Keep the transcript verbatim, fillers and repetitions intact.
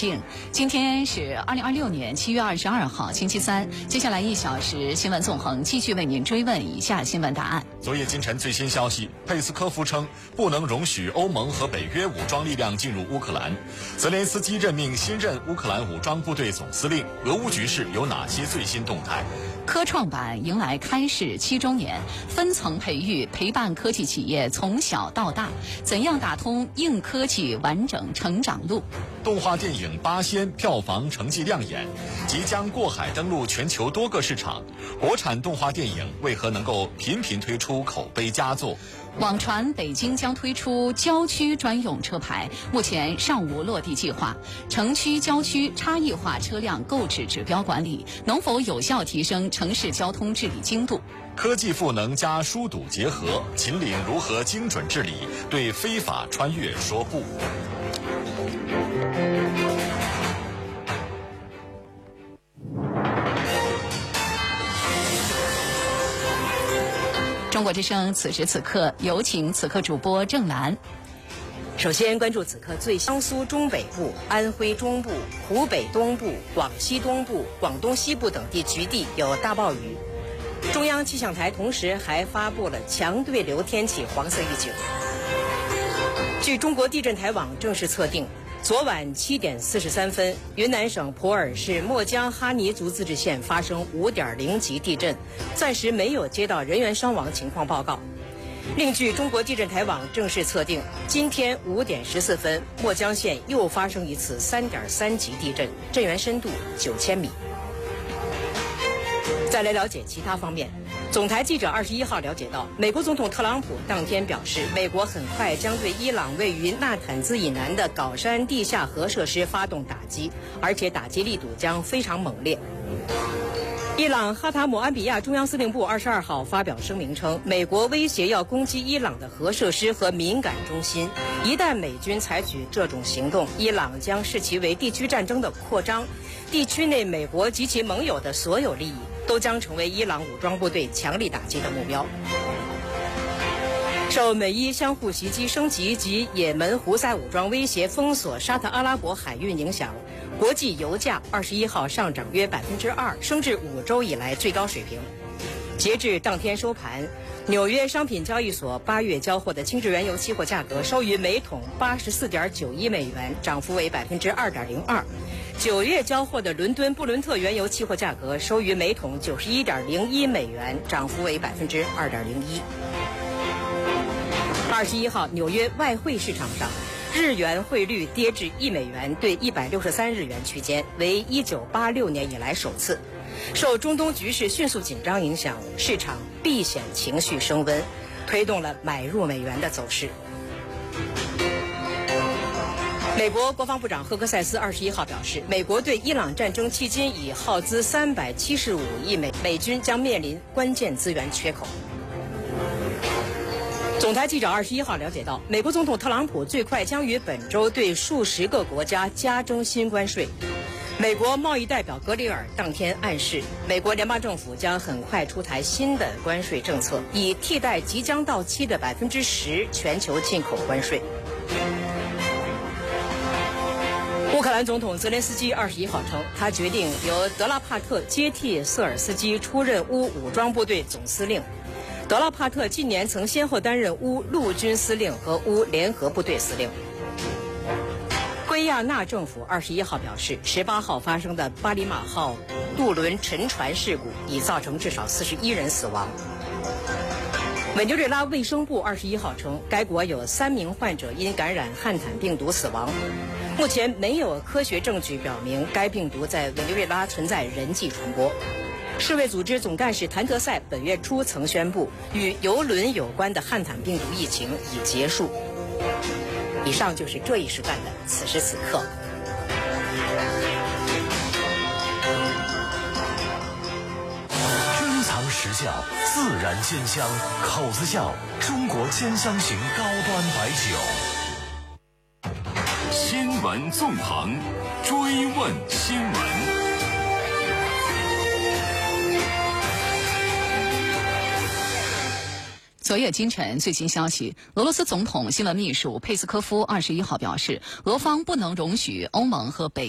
境。今天是二零二六年七月二十二号，星期三。接下来一小时新闻纵横继续为您追问以下新闻答案。 昨夜今晨最新消息，佩斯科夫称不能容许欧盟和北约武装力量进入乌克兰。泽连斯基任命新任乌克兰武装部队总司令，俄乌局势有哪些最新动态？ 科创板迎来开市七周年，分层培育陪伴科技企业从小到大，怎样打通硬科技完整成长路？ 动画电影《八仙》票房成绩亮眼，即将过海登陆全球多个市场。国产动画电影为何能够频频推出口碑佳作？ 网传北京将推出郊区专用车牌，目前尚无落地计划。城区、郊区差异化车辆购置指标管理，能否有效提升城市交通治理精度？ 科技赋能加疏堵结合，秦岭如何精准治理，对非法穿越说不？ 中国之声此时此刻，有请此刻主播郑兰。 首先关注此刻最江苏中北部、安徽中部、湖北东部、广西东部、广东西部等地局地有大暴雨。中央气象台同时还发布了强对流天气黄色预警。据中国地震台网正式测定，昨晚七点四十三分，云南省普洱市墨江哈尼族自治县发生五点零级地震，暂时没有接到人员伤亡情况报告。另据中国地震台网正式测定，今天五点十四分，墨江县又发生一次三点三级地震，震源深度九千米。再来了解其他方面。总台记者二十一号了解到，美国总统特朗普当天表示，美国很快将对伊朗位于纳坦兹以南的镐山地下核设施发动打击，而且打击力度将非常猛烈。伊朗哈塔姆安比亚中央司令部二十二号发表声明称，美国威胁要攻击伊朗的核设施和敏感中心，一旦美军采取这种行动，伊朗将视其为地区战争的扩张，地区内美国及其盟友的所有利益都将成为伊朗武装部队强力打击的目标。受美伊相互袭击升级及也门胡塞武装威胁封锁沙特阿拉伯海运影响，国际油价二十一号上涨约百分之二，升至五周以来最高水平。截至当天收盘，纽约商品交易所八月交货的轻质原油期货价格收于每桶八十四点九一美元，涨幅为百分之二点零二。九月交货的伦敦布伦特原油期货价格收于每桶九十一点零一美元，涨幅为百分之二点零一。二十一号，纽约外汇市场上，日元汇率跌至一美元兑一百六十三日元区间，为一九八六年以来首次。受中东局势迅速紧张影响，市场避险情绪升温，推动了买入美元的走势。美国国防部长赫克塞斯二十一号表示，美国对伊朗战争迄今已耗资三百七十五亿美，美军将面临关键资源缺口。总台记者二十一号了解到，美国总统特朗普最快将于本周对数十个国家加征新关税。美国贸易代表格里尔当天暗示，美国联邦政府将很快出台新的关税政策，以替代即将到期的百分之十全球进口关税。乌克兰总统泽连斯基二十一号称，他决定由德拉帕特接替瑟尔斯基出任乌武装部队总司令。德拉帕特近年曾先后担任乌陆军司令和乌联合部队司令。圭亚那政府二十一号表示，十八号发生的巴里马号渡轮沉船事故已造成至少四十一人死亡。委内瑞拉卫生部二十一号称，该国有三名患者因感染汉坦病毒死亡。目前没有科学证据表明该病毒在委内瑞拉存在人际传播。世卫组织总干事谭德赛本月初曾宣布，与邮轮有关的汉坦病毒疫情已结束。以上就是这一时段的此时此刻。 珍藏时效，自然鲜香，口子窖中国鲜香型高端白酒。 新闻纵横，追问新闻。 昨夜今晨最新消息，俄罗斯总统新闻秘书佩斯科夫二十一号表示，俄方不能容许欧盟和北